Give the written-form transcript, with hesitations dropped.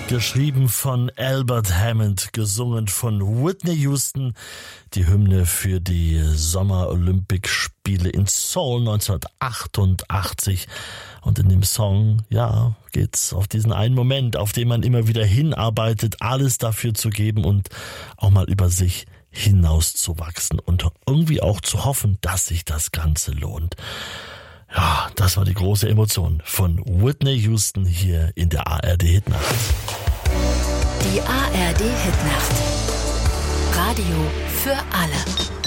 Geschrieben von Albert Hammond, gesungen von Whitney Houston, die Hymne für die Sommer-Olympic-Spiele in Seoul 1988. Und in dem Song, ja, geht's auf diesen einen Moment, auf den man immer wieder hinarbeitet, alles dafür zu geben und auch mal über sich hinauszuwachsen und irgendwie auch zu hoffen, dass sich das Ganze lohnt. Ja, das war die große Emotion von Whitney Houston hier in der ARD Hitnacht. Die ARD Hitnacht. Radio für alle.